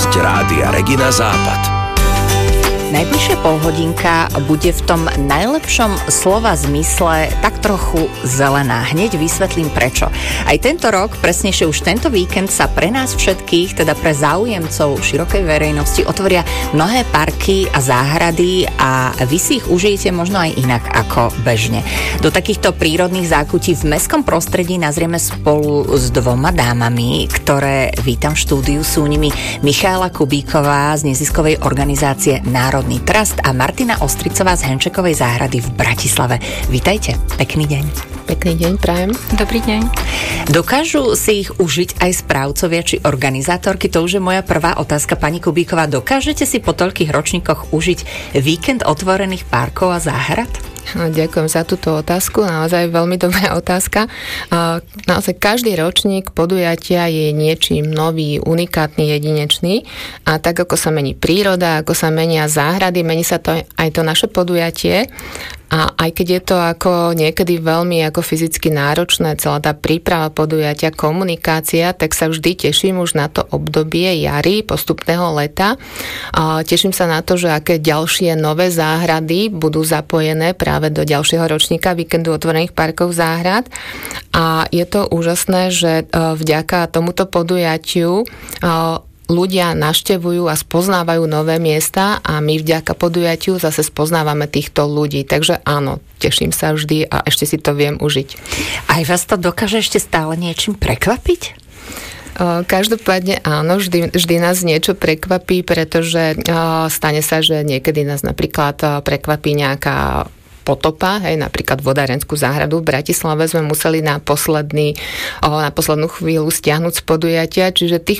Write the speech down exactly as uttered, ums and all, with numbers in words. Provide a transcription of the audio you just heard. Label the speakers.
Speaker 1: Podcast Rádia Regina Západ.
Speaker 2: Najbližšia polhodinka bude v tom najlepšom slova zmysle tak trochu zelená. Hneď vysvetlím prečo. Aj tento rok, presnejšie už tento víkend sa pre nás všetkých, teda pre záujemcov širokej verejnosti, otvoria mnohé parky a záhrady a vy si ich užijete možno aj inak ako bežne. Do takýchto prírodných zákutí v mestskom prostredí nazrieme spolu s dvoma dámami, ktoré vítam v štúdiu. Sú nimi Michaela Kubíková z neziskovej organizácie Národ Trust a Martina Ostricová z Henčekovej záhrady v Bratislave. Vítajte, pekný deň.
Speaker 3: Pekný deň, prajem.
Speaker 4: Dobrý deň.
Speaker 2: Dokážu si ich užiť aj správcovia či organizátorky? To už je moja prvá otázka, pani Kubíková. Dokážete si po toľkých ročníkoch užiť víkend otvorených parkov a záhrad?
Speaker 3: Ďakujem za túto otázku, naozaj veľmi dobrá otázka. Naozaj každý ročník podujatia je niečím nový, unikátny, jedinečný a tak ako sa mení príroda, ako sa menia záhrady, mení sa to aj to naše podujatie. A aj keď je to ako niekedy veľmi ako fyzicky náročné, celá tá príprava podujatia, komunikácia, tak sa vždy teším už na to obdobie jary, postupného leta. A teším sa na to, že aké ďalšie nové záhrady budú zapojené práve do ďalšieho ročníka víkendu otvorených parkov záhrad. A je to úžasné, že vďaka tomuto podujatiu ľudia navštevujú a spoznávajú nové miesta a my vďaka podujatiu zase spoznávame týchto ľudí. Takže áno, teším sa vždy a ešte si to viem užiť.
Speaker 2: Aj vás to dokáže ešte stále niečím prekvapiť?
Speaker 3: Každopádne áno, vždy, vždy nás niečo prekvapí, pretože stane sa, že niekedy nás napríklad prekvapí nejaká potopa, hej, napríklad vodárenskú záhradu v Bratislave sme museli na posledný, na poslednú chvíľu stiahnuť z podujatia, čiže tých